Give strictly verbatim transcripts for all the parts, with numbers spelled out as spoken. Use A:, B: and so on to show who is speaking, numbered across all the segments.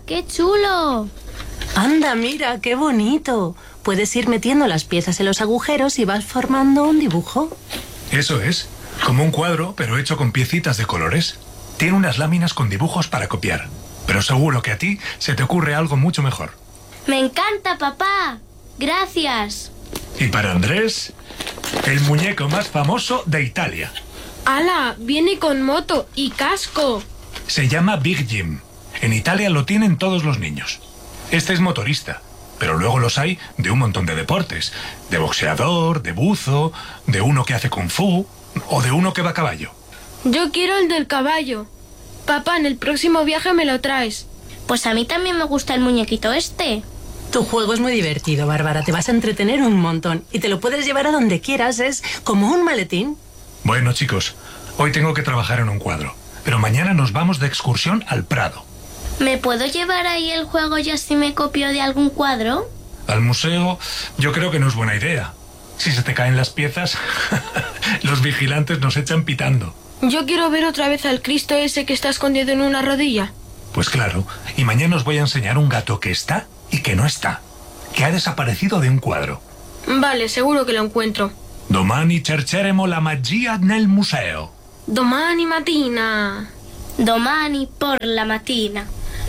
A: ¡Qué chulo!
B: Anda, mira, qué bonito. Puedes ir metiendo las piezas en los agujeros y vas formando un dibujo.
C: Eso es, como un cuadro, pero hecho con piecitas de colores. Tiene unas láminas con dibujos para copiar. Pero seguro que a ti se te ocurre algo mucho mejor.
A: ¡Me encanta, papá! ¡Gracias!
C: Y para Andrés, el muñeco más famoso de Italia.
D: ¡Hala! Viene con moto y casco.
C: Se llama Big Jim. En Italia lo tienen todos los niños. Este es motorista, pero luego los hay de un montón de deportes. De boxeador, de buzo, de uno que hace kung fu o de uno que va a caballo.
D: Yo quiero el del caballo. Papá, en el próximo viaje me lo traes.
A: Pues a mí también me gusta el muñequito este.
B: Tu juego es muy divertido, Bárbara. Te vas a entretener un montón y te lo puedes llevar a donde quieras. Es como un maletín.
C: Bueno, chicos, hoy tengo que trabajar en un cuadro, pero mañana nos vamos de excursión al Prado.
A: ¿Me puedo llevar ahí el juego y así me copio de algún cuadro?
C: Al museo yo creo que no es buena idea. Si se te caen las piezas, los vigilantes nos echan pitando.
D: Yo quiero ver otra vez al Cristo ese que está escondido en una rodilla.
C: Pues claro, y mañana os voy a enseñar un gato que está y que no está, que ha desaparecido de un cuadro.
D: Vale, seguro que lo encuentro.
C: Domani cercheremo la magia nel museo.
D: Domani mattina.
A: Domani por la mattina.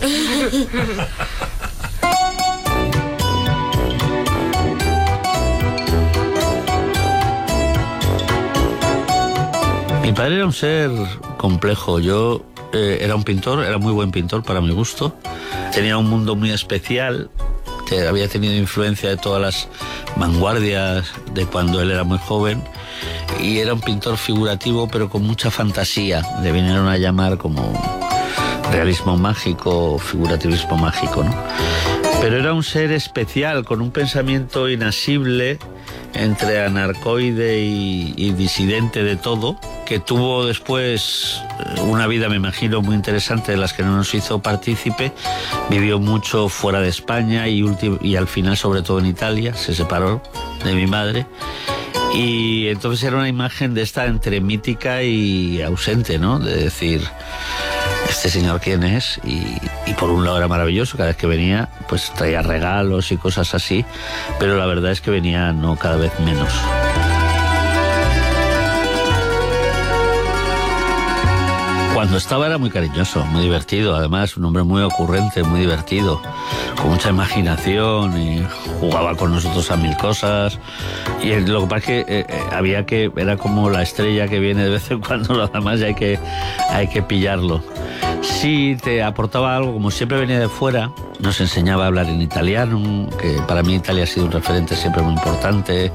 E: Mi padre era un ser complejo. Yo eh, era un pintor, era muy buen pintor para mi gusto. Tenía un mundo muy especial. Que había tenido influencia de todas las vanguardias de cuando él era muy joven. Y era un pintor figurativo, pero con mucha fantasía. Le vinieron a llamar como realismo mágico o figurativismo mágico, ¿no? Pero era un ser especial, con un pensamiento inasible, entre anarcoide y, y disidente de todo, que tuvo después una vida, me imagino, muy interesante, de las que no nos hizo partícipe. Vivió mucho fuera de España y, ulti- y al final, sobre todo en Italia, se separó de mi madre. Y entonces era una imagen de esta entre mítica y ausente, ¿no? De decir, ¿este señor quién es? Y, y por un lado era maravilloso, cada vez que venía, pues traía regalos y cosas así, pero la verdad es que venía no cada vez menos. Cuando estaba era muy cariñoso, muy divertido, además un hombre muy ocurrente, muy divertido, con mucha imaginación y jugaba con nosotros a mil cosas. Y lo que pasa es que eh, eh, había que, era como la estrella que viene de vez en cuando, lo demás hay que, hay que pillarlo. Sí, te aportaba algo, como siempre venía de fuera, nos enseñaba a hablar en italiano, que para mí Italia ha sido un referente siempre muy importante.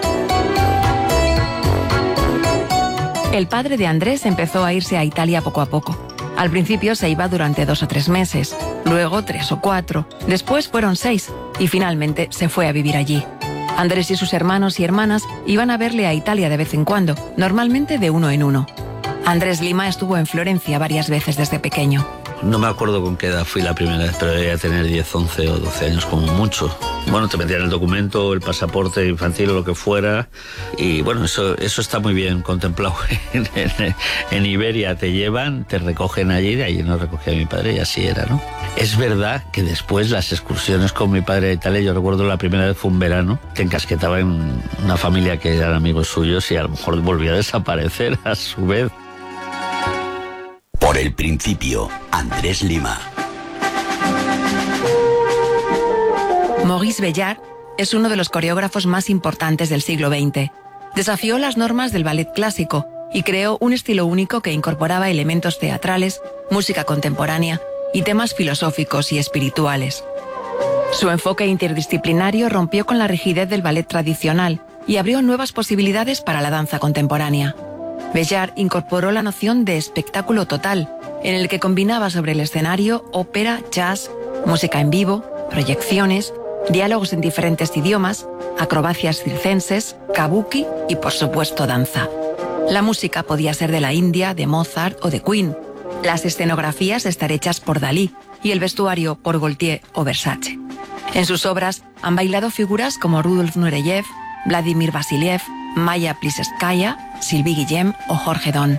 F: El padre de Andrés empezó a irse a Italia poco a poco. Al principio se iba durante dos o tres meses, luego tres o cuatro, después fueron seis y finalmente se fue a vivir allí. Andrés y sus hermanos y hermanas iban a verle a Italia de vez en cuando, normalmente de uno en uno. Andrés Lima estuvo en Florencia varias veces desde pequeño.
E: No me acuerdo con qué edad fui la primera vez, pero debía tener diez, once o doce años como mucho. Bueno, te metían el documento, el pasaporte infantil o lo que fuera. Y bueno, eso, eso está muy bien contemplado en, en, en Iberia. Te llevan, te recogen allí, de allí nos recogía mi padre y así era, ¿no? Es verdad que después las excursiones con mi padre a Italia, yo recuerdo la primera vez fue un verano, que encasquetaba en una familia que eran amigos suyos y a lo mejor volvía a desaparecer a su vez.
G: Por el principio, Andrés Lima.
F: Maurice Béjart es uno de los coreógrafos más importantes del siglo veinte. Desafió las normas del ballet clásico y creó un estilo único que incorporaba elementos teatrales, música contemporánea y temas filosóficos y espirituales. Su enfoque interdisciplinario rompió con la rigidez del ballet tradicional y abrió nuevas posibilidades para la danza contemporánea. Béjart incorporó la noción de espectáculo total, en el que combinaba sobre el escenario ópera, jazz, música en vivo, proyecciones, diálogos en diferentes idiomas, acrobacias circenses, kabuki y, por supuesto, danza. La música podía ser de la India, de Mozart o de Queen, las escenografías estar hechas por Dalí y el vestuario por Gaultier o Versace. En sus obras han bailado figuras como Rudolf Nureyev, Vladimir Vasiliev, Maya Plisetskaya, Sylvie Guillem o Jorge Don.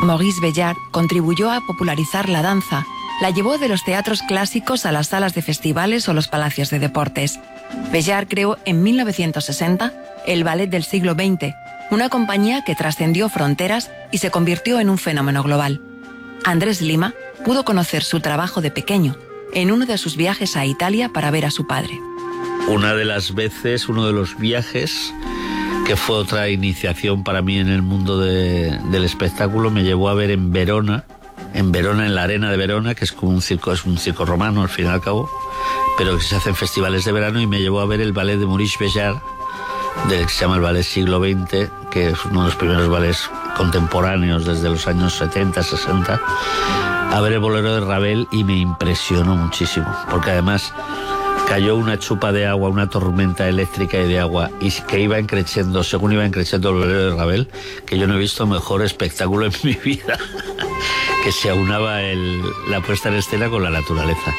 F: Maurice Béjart contribuyó a popularizar la danza. La llevó de los teatros clásicos a las salas de festivales o los palacios de deportes. Béjart creó en mil novecientos sesenta el Ballet del siglo veinte, una compañía que trascendió fronteras y se convirtió en un fenómeno global. Andrés Lima pudo conocer su trabajo de pequeño en uno de sus viajes a Italia para ver a su padre.
E: Una de las veces, uno de los viajes, que fue otra iniciación para mí en el mundo de, del espectáculo, me llevó a ver en Verona, en Verona, en la Arena de Verona, que es como un circo, es un circo romano al fin y al cabo, pero que se hacen festivales de verano, y me llevó a ver el ballet de Maurice Béjart, del que se llama el Ballet Siglo veinte, que es uno de los primeros ballets contemporáneos desde los años setenta, sesenta, a ver el bolero de Ravel, y me impresionó muchísimo, porque además cayó una chupa de agua, una tormenta eléctrica y de agua, y que iba creciendo, según iba creciendo el bolero de Ravel, que yo no he visto mejor espectáculo en mi vida, que se aunaba el, la puesta en escena con la naturaleza.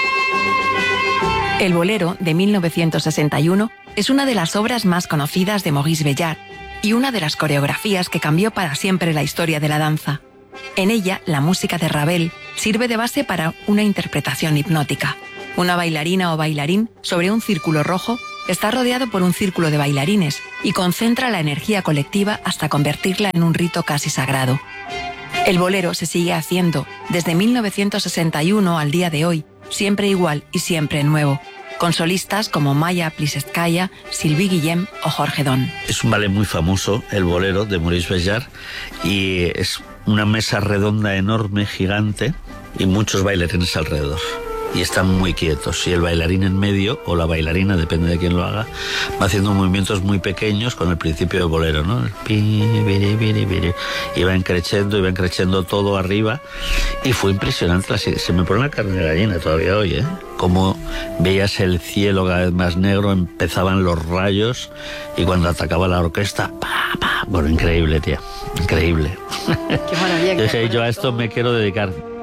F: El bolero, de mil novecientos sesenta y uno, es una de las obras más conocidas de Maurice Béjart y una de las coreografías que cambió para siempre la historia de la danza. En ella, la música de Ravel sirve de base para una interpretación hipnótica. Una bailarina o bailarín sobre un círculo rojo está rodeado por un círculo de bailarines y concentra la energía colectiva hasta convertirla en un rito casi sagrado. El bolero se sigue haciendo desde mil novecientos sesenta y uno al día de hoy, siempre igual y siempre nuevo, con solistas como Maya Plisetskaya, Sylvie Guillem o Jorge Don.
E: Es un ballet muy famoso, el bolero de Maurice Béjart, y es una mesa redonda enorme, gigante, y muchos bailarines alrededor. Y están muy quietos, y el bailarín en medio, o la bailarina, depende de quién lo haga, va haciendo movimientos muy pequeños con el principio del bolero, ¿no? El pi, biri, biri, biri. Y van creciendo, y van creciendo todo arriba, y fue impresionante. Se me pone la carne de gallina todavía hoy, ¿eh? Como veías el cielo cada vez más negro, empezaban los rayos, y cuando atacaba la orquesta, pa, pa. Bueno, increíble, tía, increíble.
H: Qué maravilla.
E: Dije, yo a esto me quiero dedicar.